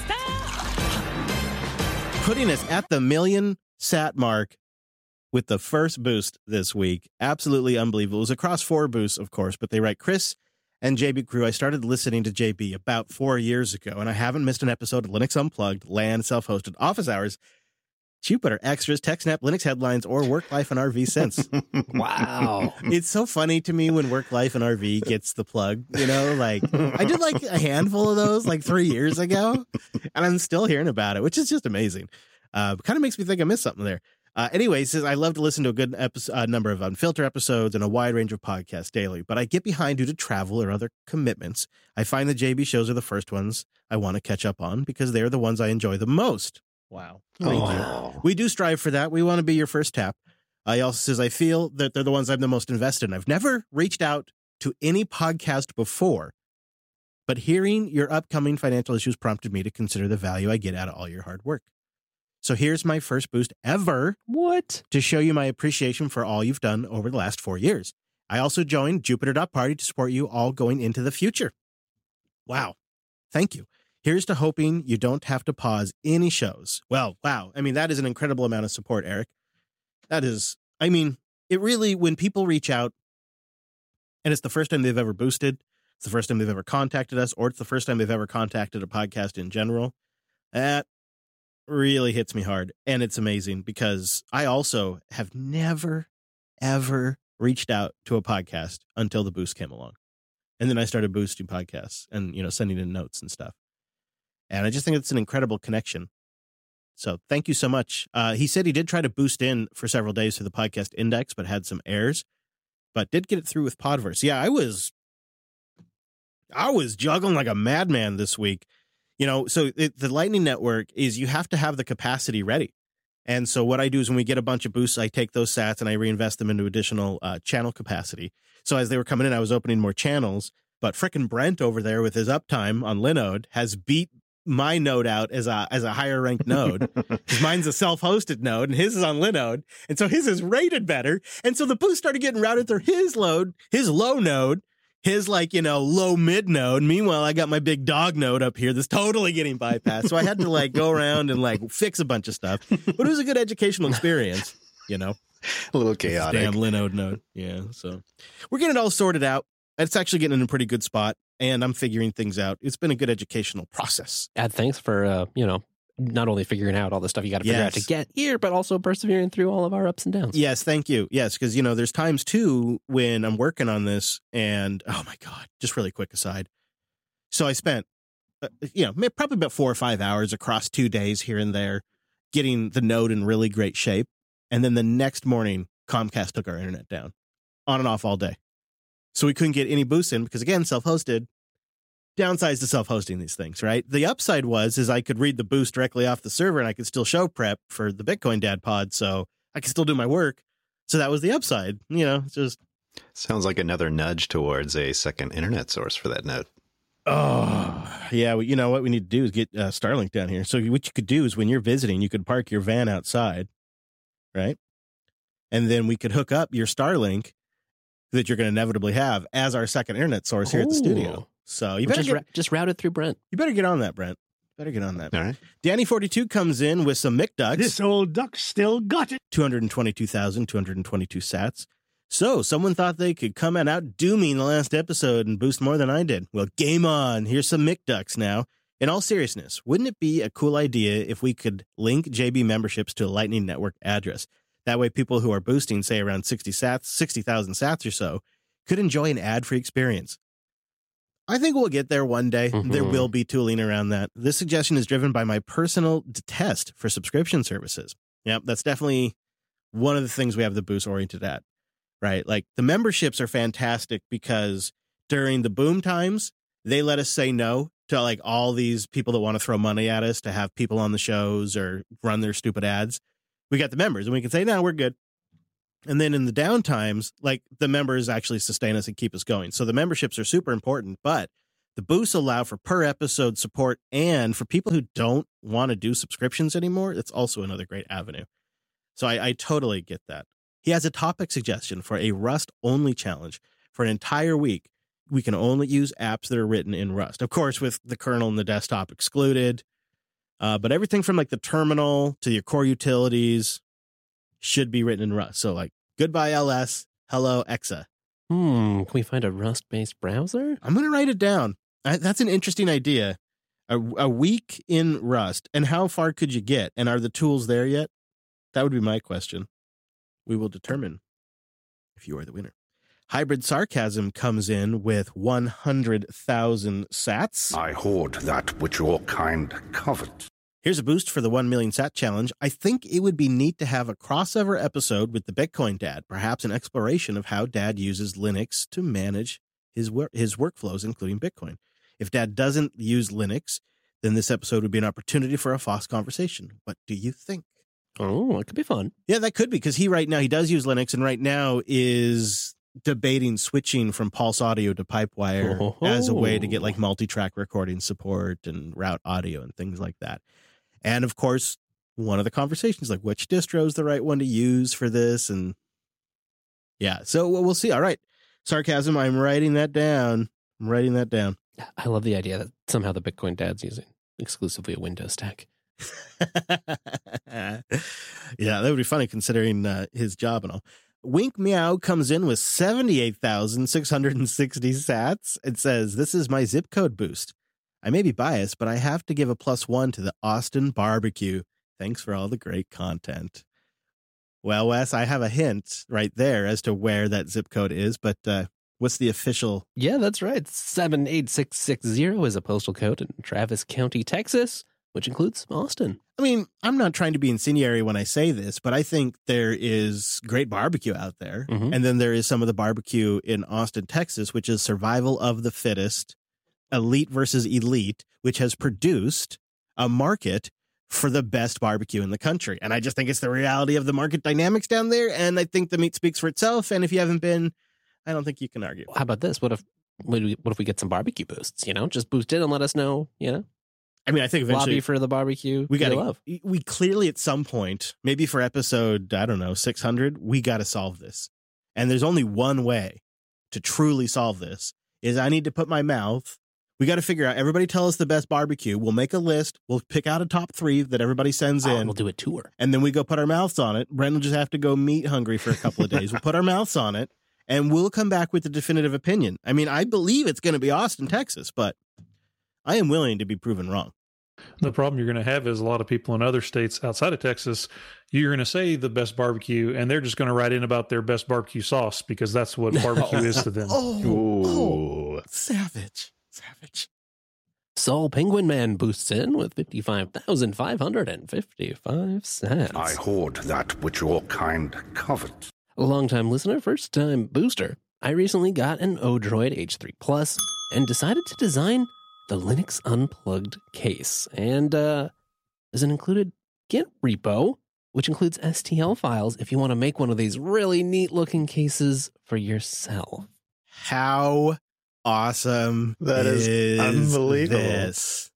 F: Lobster!
A: Putting us at the million sat mark with the first boost this week. Absolutely unbelievable. It was across four boosts, of course, but they write, Chris and J B Crew, I started listening to J B about four years ago, and I haven't missed an episode of Linux Unplugged, LAN, self-hosted, office hours, Jupiter Extras, TechSnap, Linux headlines, or Work Life and R V since.
B: Wow.
A: It's so funny to me when Work Life and R V gets the plug, you know, like I did like a handful of those like three years ago, and I'm still hearing about it, which is just amazing. Uh, kind of makes me think I missed something there. Uh, anyway, says I love to listen to a good episode, uh, number of Unfiltered episodes and a wide range of podcasts daily, but I get behind due to travel or other commitments. I find the J B shows are the first ones I want to catch up on because they're the ones I enjoy the most. Wow. Thank
C: Oh.
A: you. We do strive for that. We want to be your first tap. Uh, he also says, I feel that they're the ones I'm the most invested in. I've never reached out to any podcast before, but hearing your upcoming financial issues prompted me to consider the value I get out of all your hard work. So here's my first boost ever.
B: What?
A: To show you my appreciation for all you've done over the last four years. I also joined Jupiter.party to support you all going into the future. Wow. Thank you. Here's to hoping you don't have to pause any shows. Well, wow. I mean, that is an incredible amount of support, Eric. That is, I mean, it really, when people reach out and it's the first time they've ever boosted, it's the first time they've ever contacted us, or it's the first time they've ever contacted a podcast in general, that really hits me hard. And it's amazing because I also have never, ever reached out to a podcast until the boost came along. And then I started boosting podcasts and, you know, sending in notes and stuff. And I just think it's an incredible connection. So thank you so much. Uh, he said he did try to boost in for several days to the podcast index, but had some errors, but did get it through with Podverse. Yeah, I was, I was juggling like a madman this week. You know, so it, the Lightning Network is you have to have the capacity ready. And so what I do is when we get a bunch of boosts, I take those sats and I reinvest them into additional uh, channel capacity. So as they were coming in, I was opening more channels, but frickin' Brent over there with his uptime on Linode has beat my node out as a as a higher ranked node. Because mine's a self-hosted node and his is on Linode. And so his is rated better. And so the boost started getting routed through his load, his low node, his like, you know, low mid node. Meanwhile, I got my big dog node up here that's totally getting bypassed. So I had to like go around and like fix a bunch of stuff. But it was a good educational experience, you know.
C: A little chaotic.
A: Damn Linode node. Yeah. So we're getting it all sorted out. It's actually getting in a pretty good spot. And I'm figuring things out. It's been a good educational process.
B: Ad, thanks for, uh, you know, not only figuring out all the stuff you got to figure
A: Yes.
B: out to get here, but also persevering through all of our ups and downs.
A: Yes, thank you. Yes, because, you know, there's times, too, when I'm working on this and, oh, my God, just really quick aside. So I spent, uh, you know, probably about four or five hours across two days here and there getting the node in really great shape. And then the next morning, Comcast took our internet down on and off all day. So we couldn't get any boosts in because, again, self-hosted. Downsides to self-hosting these things, right? The upside was is I could read the boost directly off the server and I could still show prep for the Bitcoin Dad pod, so I could still do my work. So that was the upside. You know, it's just
C: Sounds like another nudge towards a second internet source for that node.
A: oh yeah. Well, you know what we need to do is get uh, Starlink down here. So what you could do is when you're visiting, you could park your van outside, right? And then we could hook up your Starlink that you're going to inevitably have as our second internet source here at the studio. So you better
B: just,
A: get,
B: ra- just route it through Brent.
A: you better get on that, Brent. Better get on that.
C: All right.
A: Danny forty-two comes in with some McDucks.
G: This old duck still got it.
A: two hundred twenty-two thousand two hundred twenty-two sats. So someone thought they could come and outdo me in the last episode and boost more than I did. Well, game on. Here's some McDucks now. In all seriousness, wouldn't it be a cool idea if we could link J B memberships to a Lightning Network address? That way people who are boosting, say, around sixty sats, sixty thousand sats or so, could enjoy an ad-free experience. I think we'll get there one day.
B: Mhm.
A: There will be tooling around that. This suggestion is driven by my personal detest for subscription services. Yep, that's definitely one of the things we have the boost oriented at, right? Like the memberships are fantastic because during the boom times, they let us say no to like all these people that want to throw money at us to have people on the shows or run their stupid ads. We got the members and we can say, no, we're good. And then in the downtimes, like the members actually sustain us and keep us going. So the memberships are super important, but the boosts allow for per episode support. And for people who don't want to do subscriptions anymore, it's also another great avenue. So I, I totally get that. He has a topic suggestion for a Rust only challenge for an entire week. We can only use apps that are written in Rust, of course, with the kernel and the desktop excluded. Uh, but everything from like the terminal to your core utilities should be written in Rust. So like, goodbye L S, hello Exa.
B: Hmm, can we find a Rust-based browser?
A: I'm going to write it down. I, that's an interesting idea. A, a week in Rust. And how far could you get? And are the tools there yet? That would be my question. We will determine if you are the winner. Hybrid Sarcasm comes in with one hundred thousand sats.
F: I hoard that which your kind covet.
A: Here's a boost for the one million sat challenge. I think it would be neat to have a crossover episode with the Bitcoin Dad, perhaps an exploration of how Dad uses Linux to manage his work, his workflows, including Bitcoin. If Dad doesn't use Linux, then this episode would be an opportunity for a F O S conversation. What do you think?
B: Oh, it could be fun.
A: Yeah, that could be, because he right now, he does use Linux and right now is debating switching from Pulse Audio to Pipewire
B: Oh.
A: as a way to get like multi-track recording support and route audio and things like that. And of course, one of the conversations, like which distro is the right one to use for this? And yeah, so we'll see. All right. Sarcasm, I'm writing that down. I'm writing that down.
B: I love the idea that somehow the Bitcoin Dad's using exclusively a Windows stack.
A: Yeah, that would be funny considering uh, his job and all. Wink Meow comes in with seventy-eight thousand six hundred sixty sats. It says, this is my zip code boost. I may be biased, but I have to give a plus one to the Austin barbecue. Thanks for all the great content. Well, Wes, I have a hint right there as to where that zip code is, but uh, what's the official?
B: Yeah, that's right. seven eight six six zero is a postal code in Travis County, Texas, which includes Austin.
A: I mean, I'm not trying to be incendiary when I say this, but I think there is great barbecue out there.
B: Mhm.
A: And then there is some of the barbecue in Austin, Texas, which is survival of the fittest, elite versus elite, which has produced a market for the best barbecue in the country. And I just think it's the reality of the market dynamics down there. And I think the meat speaks for itself. And if you haven't been, I don't think you can argue.
B: How about this? What if what if we get some barbecue boosts? You know, just boost in and let us know. You know,
A: I mean, I think eventually
B: lobby for the barbecue.
A: we got
B: you
A: to
B: love.
A: we clearly at some point, maybe for episode, I don't know, six hundred, we got to solve this. And there's only one way to truly solve this is I need to put my mouth. We got to figure out, everybody tell us the best barbecue. We'll make a list. We'll pick out a top three that everybody sends
B: Oh,
A: in.
B: we'll do a tour.
A: And then we go put our mouths on it. Brent will just have to go meat hungry for a couple of days. We'll put our mouths on it and we'll come back with a definitive opinion. I mean, I believe it's going to be Austin, Texas, but I am willing to be proven wrong.
D: The problem you're going to have is a lot of people in other states outside of Texas, you're going to say the best barbecue, and they're just going to write in about their best barbecue sauce because that's what barbecue is to them.
A: Oh,
C: Ooh.
A: oh, savage, savage.
B: Soul Penguin Man boosts in with fifty-five thousand five hundred fifty-five cents.
F: I hoard that which your kind covet.
B: A long-time listener, first-time booster. I recently got an Odroid H three Plus and decided to design the Linux Unplugged case. And uh, there's an included Git repo, which includes S T L files if you want to make one of these really neat-looking cases for yourself.
A: How awesome
C: That is unbelievable.
A: this?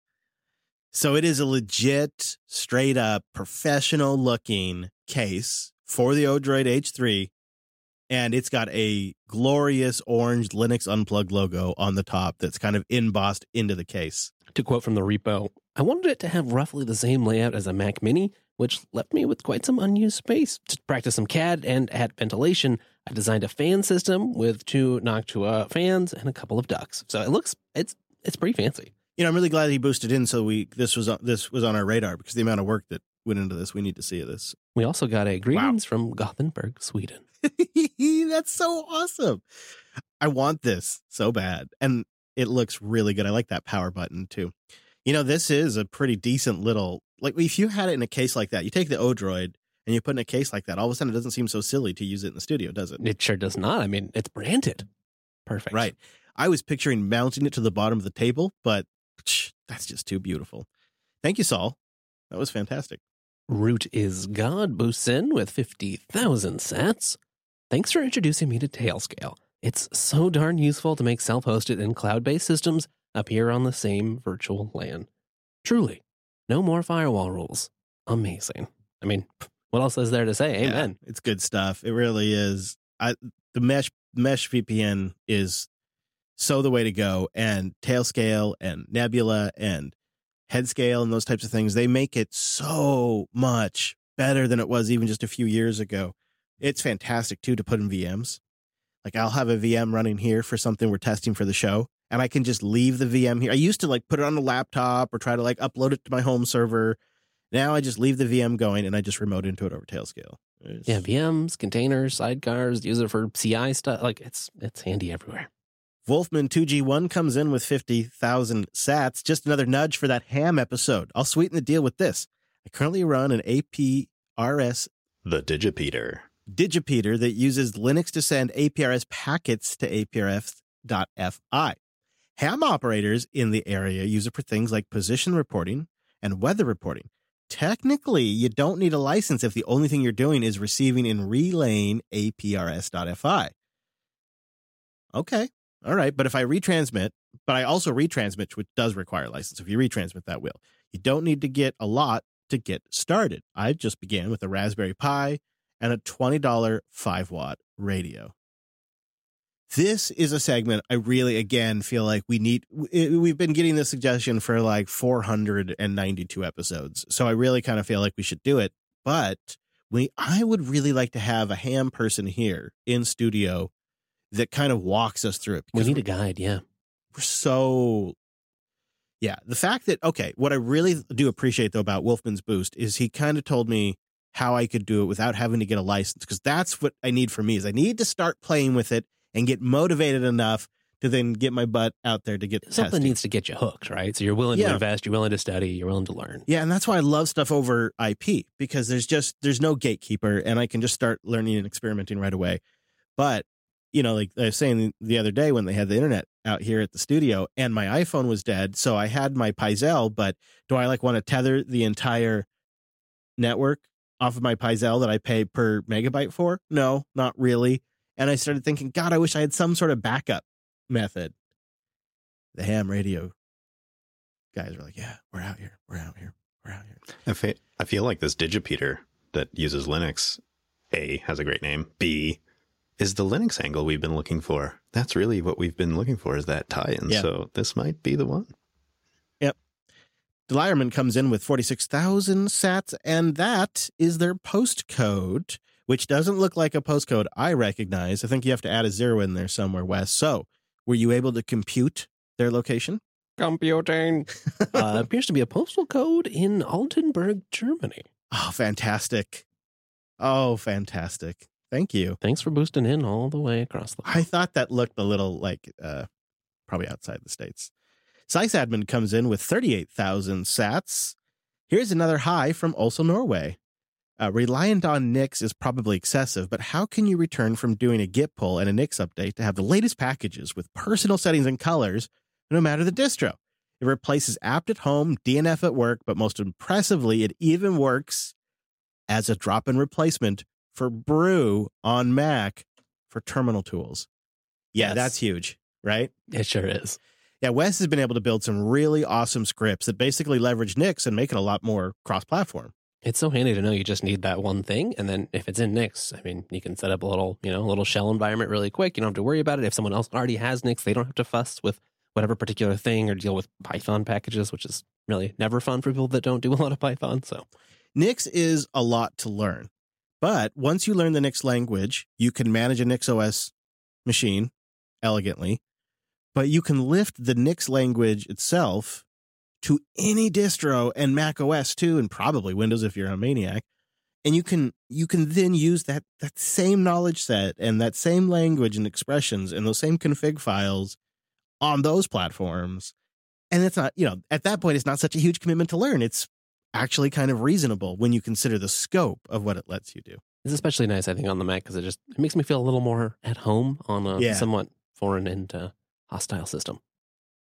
A: So it is a legit, straight up, professional looking case for the Odroid H three. And it's got a glorious orange Linux Unplugged logo on the top that's kind of embossed into the case.
B: To quote from the repo, I wanted it to have roughly the same layout as a Mac Mini, which left me with quite some unused space. To practice some C A D and add ventilation, I designed a fan system with two Noctua fans and a couple of ducts. So it looks, it's it's pretty fancy.
A: You know, I'm really glad he boosted in so we this was on, this was on our radar, because the amount of work that went into this, we need to see this.
B: We also got a greetings from Gothenburg, Sweden.
A: That's so awesome. I want this so bad. And it looks really good. I like that power button too. You know, this is a pretty decent little, like if you had it in a case like that, you take the Odroid and you put in a case like that, all of a sudden it doesn't seem so silly to use it in the studio, does it?
B: It sure does not. I mean, it's branded. Perfect.
A: Right. I was picturing mounting it to the bottom of the table, but psh, That's just too beautiful. Thank you, Saul. That was fantastic.
B: Root is God boosts in with fifty thousand sats. Thanks for introducing me to Tailscale. It's so darn useful to make self-hosted and cloud-based systems appear on the same virtual LAN. Truly, no more firewall rules. Amazing. I mean, what else is there to say? Amen.
A: Yeah, it's good stuff. It really is. I, the mesh mesh V P N is so the way to go, and Tailscale and Nebula and Headscale and those types of things, they make it so much better than it was even just a few years ago. It's fantastic, too, to put in V Ms. Like, I'll have a V M running here for something we're testing for the show, and I can just leave the V M here. I used to, like, put it on the laptop or try to, like, upload it to my home server. Now I just leave the V M going, and I just remote into it over Tailscale. It's...
B: Yeah, V Ms, containers, sidecars, use it for C I stuff. Like, it's it's handy everywhere.
A: Wolfman two G one comes in with fifty thousand sats. Just another nudge for that ham episode. I'll sweeten the deal with this. I currently run an A P R S...
C: The Digipeater.
A: Digipeater that uses Linux to send A P R S packets to A P R S dot F I. Ham operators in the area use it for things like position reporting and weather reporting. Technically, you don't need a license if the only thing you're doing is receiving and relaying A P R S dot F I. Okay. All right, but if I retransmit, but I also retransmit, which does require a license. If you retransmit, that will. You don't need to get a lot to get started. I just began with a Raspberry Pi and a twenty dollars five watt radio. This is a segment I really, again, feel like we need. We've been getting this suggestion for like four hundred ninety-two episodes. So I really kind of feel like we should do it. But we, I would really like to have a ham person here in studio that kind of walks us through it.
B: We need a guide, yeah.
A: We're so, yeah. The fact that, okay, what I really do appreciate, though, about Wolfman's Boost is he kind of told me how I could do it without having to get a license, because that's what I need for me is I need to start playing with it and get motivated enough to then get my butt out there to get
B: Something
A: testing.
B: needs to get you hooked, right? So you're willing
A: Yeah.
B: to invest, you're willing to study, you're willing to learn.
A: Yeah, and that's why I love stuff over I P, because there's just, there's no gatekeeper, and I can just start learning and experimenting right away. But you know, like I was saying the other day when they had the internet out here at the studio and my iPhone was dead. So I had my Pizel, but do I like want to tether the entire network off of my Pizel that I pay per megabyte for? No, not really. And I started thinking, God, I wish I had some sort of backup method. The ham radio guys were like, yeah, we're out here. We're out here. We're out here.
C: I fe- I feel like this Digipeater that uses Linux, A, has a great name, B, is the Linux angle we've been looking for. That's really what we've been looking for, is that tie-in.
A: Yeah.
C: So this might be the one.
A: Yep. Delierman comes in with forty-six thousand sats, and that is their postcode, which doesn't look like a postcode I recognize. I think you have to add a zero in there somewhere, Wes. So were you able to compute their location?
B: Computing. uh, appears to be a postal code in Altenburg, Germany.
A: Oh, fantastic. Oh, fantastic. Thank you.
B: Thanks for boosting in all the way across the
A: I thought that looked a little like uh, probably outside the States. Sysadmin comes in with thirty-eight thousand sats. Here's another high from also Norway. Uh, reliant on Nix is probably excessive, but how can you return from doing a git pull and a Nix update to have the latest packages with personal settings and colors, no matter the distro? It replaces apt at home, D N F at work, but most impressively, it even works as a drop-in replacement for Brew on Mac for terminal tools. Yeah,
B: Yes.
A: that's huge, right?
B: It sure is.
A: Yeah, Wes has been able to build some really awesome scripts that basically leverage Nix and make it a lot more cross-platform.
B: It's so handy to know you just need that one thing. And then if it's in Nix, I mean, you can set up a little, you know, a little shell environment really quick. You don't have to worry about it. If someone else already has Nix, they don't have to fuss with whatever particular thing or deal with Python packages, which is really never fun for people that don't do a lot of Python. So
A: Nix is a lot to learn. But once you learn the Nix language, you can manage a NixOS machine elegantly. But you can lift the Nix language itself to any distro and Mac O S too, and probably Windows if you're a maniac. And you can you can then use that that same knowledge set and that same language and expressions and those same config files on those platforms. And it's not, you know, at that point, it's not such a huge commitment to learn. It's actually kind of reasonable when you consider the scope of what it lets you do.
B: it's especially nice, I think, on the Mac because it just it makes me feel a little more at home on a
A: Yeah.
B: somewhat foreign and uh, hostile system.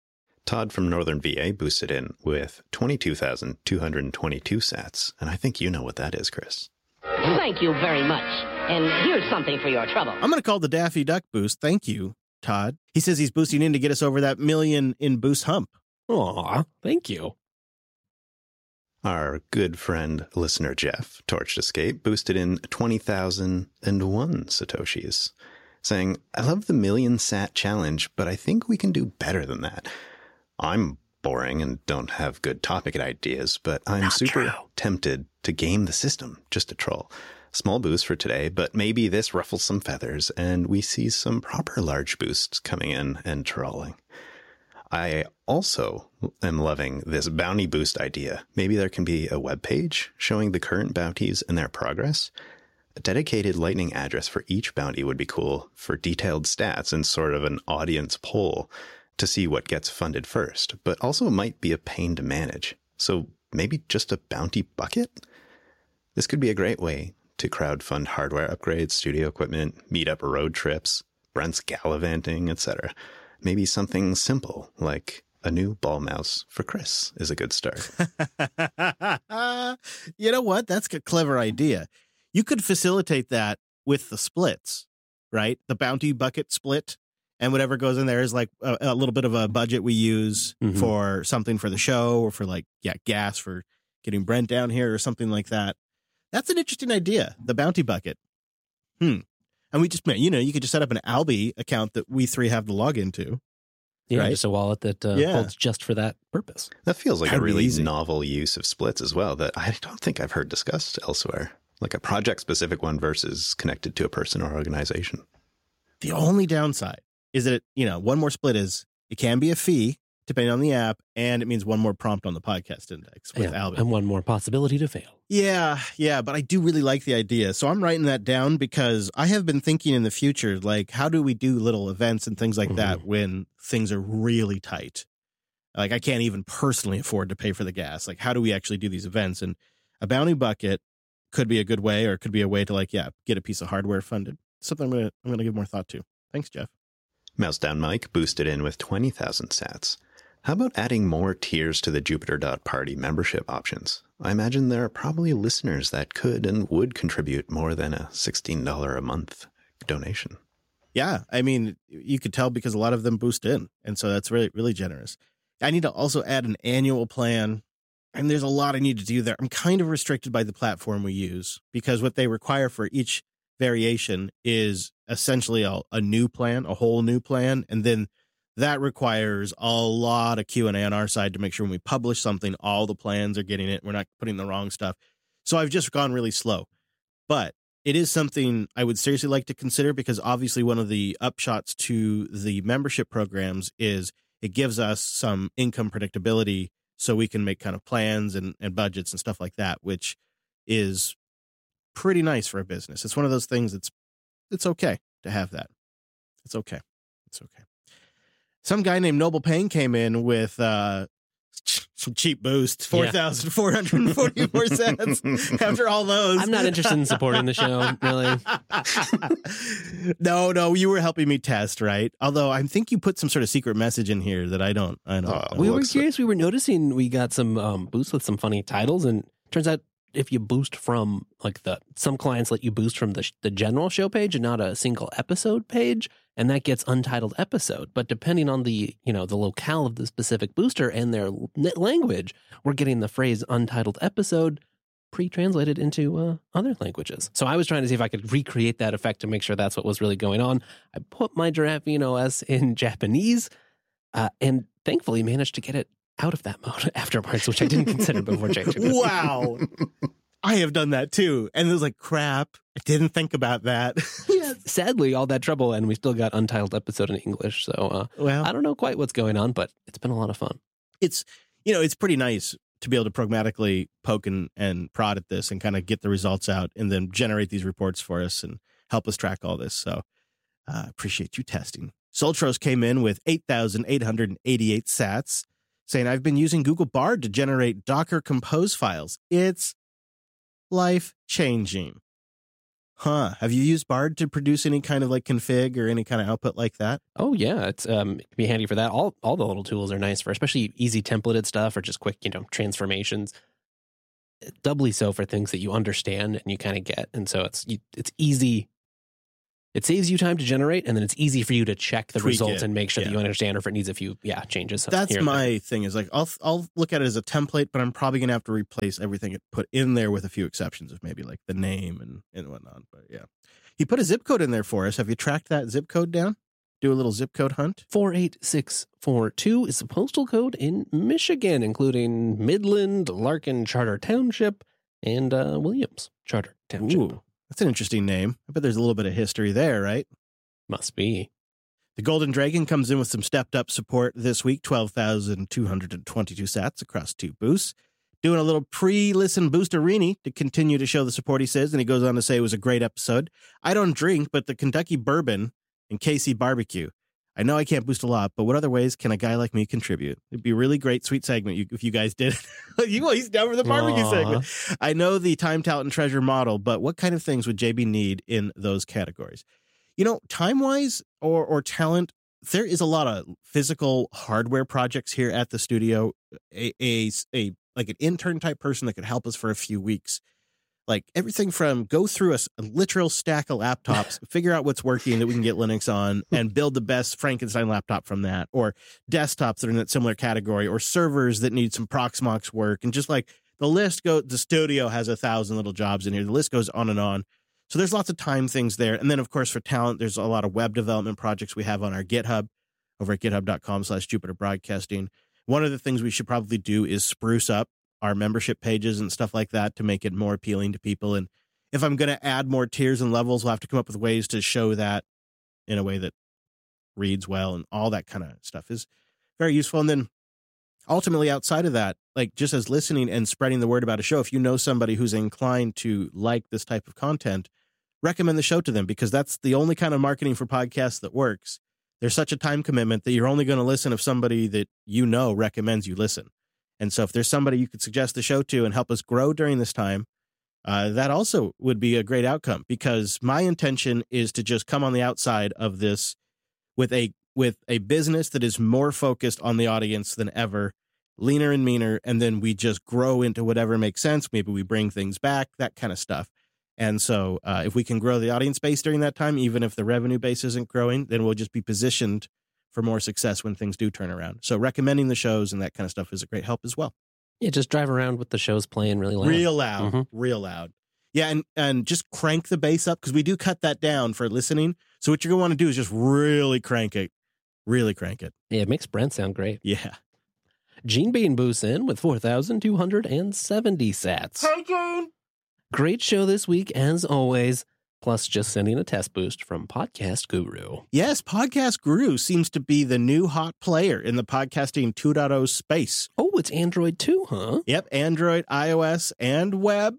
C: Todd from Northern V A boosted in with twenty-two thousand two hundred twenty-two sats, and I think you know what that is, Chris.
H: Thank you very much. And here's something for your trouble.
A: I'm going to call the Daffy Duck boost. Thank you, Todd. He says he's boosting in to get us over that million in boost hump.
B: Aw, thank you.
C: Our good friend, listener Jeff, Torched Escape, boosted in twenty thousand one Satoshis, saying, I love the million sat challenge, but I think we can do better than that. I'm boring and don't have good topic ideas, but I'm
B: Not
C: super
B: true.
C: tempted to game the system just to troll. Small boost for today, but maybe this ruffles some feathers and we see some proper large boosts coming in and trolling. I also am loving this bounty boost idea. Maybe there can be a web page showing the current bounties and their progress. A dedicated Lightning address for each bounty would be cool for detailed stats and sort of an audience poll to see what gets funded first, but also might be a pain to manage. So maybe just a bounty bucket? This could be a great way to crowdfund hardware upgrades, studio equipment, meetup road trips, Brent's gallivanting, et cetera. Maybe something simple like a new ball mouse for Chris is a good start.
A: You know what? That's a clever idea. You could facilitate that with the splits, right? The bounty bucket split, and whatever goes in there is like a, a little bit of a budget we use
B: Mhm.
A: for something for the show or for like, yeah, gas for getting Brent down here or something like that. That's an interesting idea. The bounty bucket. Hmm. And we just, you know, you could just set up an Alby account that we three have to log into.
B: Yeah,
A: Right?
B: just a wallet that uh,
A: Yeah.
B: holds just for that purpose.
C: That feels like
A: That'd
C: a
A: be
C: really
A: easy.
C: novel use of splits as well that I don't think I've heard discussed elsewhere. Like a project-specific one versus connected to a person or organization.
A: The only downside is that, it, you know, one more split is it can be a fee depending on the app, and it means one more prompt on the podcast index with
B: Yeah,
A: Alby.
B: and one more possibility to fail.
A: Yeah, yeah, but I do really like the idea. So I'm writing that down because I have been thinking in the future, like, how do we do little events and things like that when things are really tight? Like, I can't even personally afford to pay for the gas. Like, how do we actually do these events? And a bounty bucket could be a good way, or it could be a way to, like, yeah, get a piece of hardware funded. Something I'm gonna I'm gonna give more thought to. Thanks, Jeff.
C: Mouse Down Mike boosted in with twenty thousand sats. How about adding more tiers to the Jupiter dot Party membership options? I imagine there are probably listeners that could and would contribute more than a sixteen dollars a month donation.
A: Yeah, I mean, you could tell because a lot of them boost in, and so that's really really generous. I need to also add an annual plan, and there's a lot I need to do there. I'm kind of restricted by the platform we use because what they require for each variation is essentially a, a new plan, a whole new plan, and then that requires a lot of Q and A on our side to make sure when we publish something, all the plans are getting it. We're not putting the wrong stuff. So I've just gone really slow, but it is something I would seriously like to consider because obviously one of the upshots to the membership programs is it gives us some income predictability so we can make kind of plans and, and budgets and stuff like that, which is pretty nice for a business. It's one of those things that's, it's okay to have that. It's okay. It's okay. Some guy named Noble Payne came in with uh, some cheap boosts, four thousand four hundred forty-four cents after all those.
B: I'm not interested in supporting the show, really.
A: no, no, you were helping me test, right? Although I think you put some sort of secret message in here that I don't. I don't.
C: Oh,
A: know.
B: We were
C: looks-
B: curious. We were noticing we got some um, boosts with some funny titles, and turns out if you boost from like the some clients let you boost from the the general show page and not a single episode page, and that gets untitled episode. But depending on the you know the locale of the specific booster and their l- language, we're getting the phrase untitled episode pre-translated into uh, other languages. So I was trying to see if I could recreate that effect to make sure that's what was really going on. I put my Giraffino O S in Japanese, uh, and thankfully managed to get it out of that mode afterwards, which I didn't consider before changing it.
A: Wow. I have done that too. And it was like, crap, I didn't think about that.
B: Sadly, all that trouble, and we still got untitled episode in English. So uh,
A: Well,
B: I don't know quite what's going on, but it's been a lot of fun.
A: it's, you know, it's pretty nice to be able to pragmatically poke and, and prod at this and kind of get the results out and then generate these reports for us and help us track all this. So uh, appreciate you testing. Soltros came in with eight thousand eight hundred eighty-eight sats saying, I've been using Google Bard to generate Docker Compose files. It's life changing. Huh. Have you used Bard to produce any kind of like config or any kind of output like that?
B: Oh yeah, it's um it can be handy for that. All all the little tools are nice for especially easy templated stuff or just quick, you know, transformations. Doubly so for things that you understand and you kind of get. And so it's you, it's easy. It saves you time to generate, and then it's easy for you to check the
A: Tweak
B: results
A: it.
B: and make sure
A: Yeah.
B: that you understand, or if it needs a few yeah changes.
A: That's
B: here and
A: my
B: there.
A: thing is like, I'll, I'll look at it as a template, but I'm probably going to have to replace everything it put in there with a few exceptions of maybe like the name and, and whatnot. But yeah, he put a zip code in there for us. Have you tracked that zip code down? Do a little zip code hunt.
B: four eight six four two is the postal code in Michigan, including Midland, Larkin Charter Township, and uh, Williams Charter Township.
A: Ooh, that's an interesting name. I bet there's a little bit of history there, right?
B: Must be.
A: The Golden Dragon comes in with some stepped up support this week, twelve thousand two hundred twenty-two sats across two boosts. Doing a little pre-listen boosterini to continue to show the support, he says, and he goes on to say it was a great episode. I don't drink, but the Kentucky Bourbon and K C Barbecue. I know I can't boost a lot, but what other ways can a guy like me contribute? It'd be a really great, sweet segment you, if you guys did it. you, he's down for the barbecue
B: Aww.
A: segment. I know the time, talent, and treasure model, but what kind of things would J B need in those categories? You know, time-wise or or talent, there is a lot of physical hardware projects here at the studio. A, a, a like an intern type person that could help us for a few weeks. Like everything from go through a, a literal stack of laptops, figure out what's working that we can get Linux on, and build the best Frankenstein laptop from that, or desktops that are in that similar category, or servers that need some Proxmox work, and just like the list goes. The studio has a thousand little jobs in here. The list goes on and on. So there's lots of time things there. And then, of course, for talent, there's a lot of web development projects we have on our GitHub over at github.com slash Jupiter Broadcasting. One of the things we should probably do is spruce up our membership pages and stuff like that to make it more appealing to people. And if I'm going to add more tiers and levels, we'll have to come up with ways to show that in a way that reads well, and all that kind of stuff is very useful. And then ultimately outside of that, like just as listening and spreading the word about a show, if you know somebody who's inclined to like this type of content, recommend the show to them, because that's the only kind of marketing for podcasts that works. There's such a time commitment that you're only going to listen if somebody that you know recommends you listen. And so if there's somebody you could suggest the show to and help us grow during this time, uh, that also would be a great outcome, because my intention is to just come on the outside of this with a with a business that is more focused on the audience than ever, leaner and meaner, and then we just grow into whatever makes sense. Maybe we bring things back, that kind of stuff. And so uh, if we can grow the audience base during that time, even if the revenue base isn't growing, then we'll just be positioned for more success when things do turn around. So recommending the shows and that kind of stuff is a great help as well.
B: Yeah, just drive around with the shows playing really loud.
A: Real loud,
B: Mhm.
A: real loud. Yeah, and, and just crank the bass up, because we do cut that down for listening. So what you're going to want to do is just really crank it, really crank it.
B: Yeah, it makes Brent sound great.
A: Yeah.
B: Gene Bean boosts in with four thousand two hundred seventy sats.
A: Hey, Gene.
B: Great show this week, as always. Plus, just sending a test boost from Podcast Guru.
A: Yes, Podcast Guru seems to be the new hot player in the podcasting two point oh space.
B: Oh, it's Android too, huh?
A: Yep, Android, iOS, and web.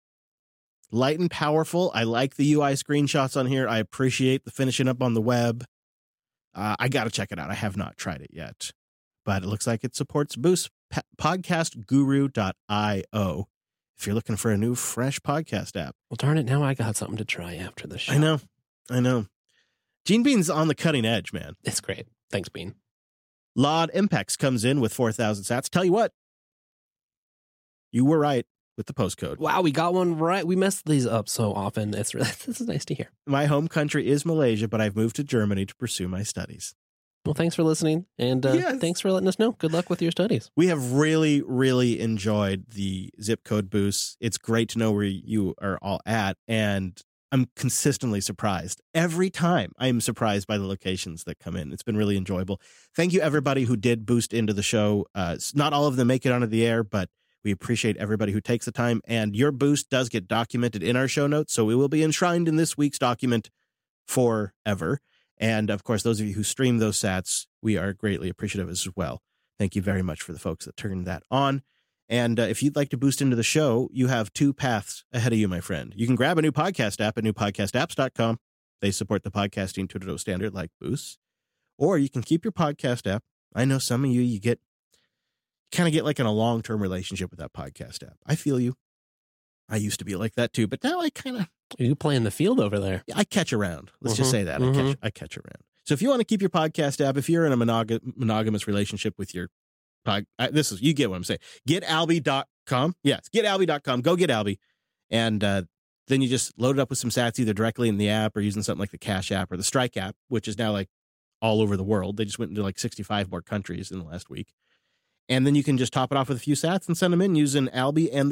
A: Light and powerful. I like the U I screenshots on here. I appreciate the finishing up on the web. Uh, I got to check it out. I have not tried it yet, but it looks like it supports Boost. Pa- podcast guru dot io if you're looking for a new, fresh podcast app.
B: Well, darn it, now I got something to try after the show.
A: I know. I know. Gene Bean's on the cutting edge, man.
B: It's great. Thanks, Bean.
A: Laud Impex comes in with four thousand sats. Tell you what, you were right with the postcode.
B: Wow, we got one right. We mess these up so often. It's really, this is nice to hear.
A: My home country is Malaysia, but I've moved to Germany to pursue my studies.
B: Well, thanks for listening, and uh,
A: Yes.
B: thanks for letting us know. Good luck with your studies.
A: We have really, really enjoyed the zip code boosts. It's great to know where you are all at, and I'm consistently surprised. Every time I am surprised by the locations that come in. It's been really enjoyable. Thank you, everybody who did boost into the show. Uh, not all of them make it onto the air, but we appreciate everybody who takes the time, and your boost does get documented in our show notes, so it will be enshrined in this week's document forever. And, of course, those of you who stream those sats, we are greatly appreciative as well. Thank you very much for the folks that turned that on. And uh, if you'd like to boost into the show, you have two paths ahead of you, my friend. You can grab a new podcast app at new podcast apps dot com. They support the podcasting two point oh standard like Boost. Or you can keep your podcast app. I know some of you, you get kind of get like in a long-term relationship with that podcast app. I feel you. I used to be like that too, but now I kind of
B: You play in the field over there.
A: I catch around. Let's
B: Mhm,
A: just say that. I
B: mhm.
A: catch I catch around. So if you want to keep your podcast app, if you're in a monog- monogamous relationship with your pod, I, this is, you get what I'm saying. get alby dot com. Yes, get alby dot com. Go get Alby. And uh, then you just load it up with some sats either directly in the app or using something like the Cash app or the Strike app, which is now like all over the world. They just went into like sixty-five more countries in the last week. And then you can just top it off with a few sats and send them in using Alby and